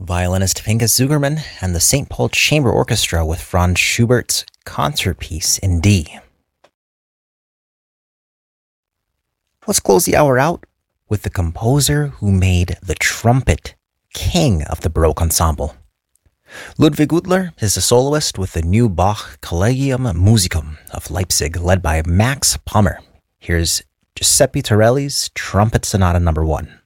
violinist Pinchas Zugerman and the St. Paul Chamber Orchestra with Franz Schubert's Concert Piece in D. Let's close the hour out with the composer who made the trumpet king of the Baroque ensemble. Ludwig Udler is the soloist with the new Bach Collegium Musicum of Leipzig, led by Max Pommer. Here's Giuseppe Torelli's Trumpet Sonata No. 1.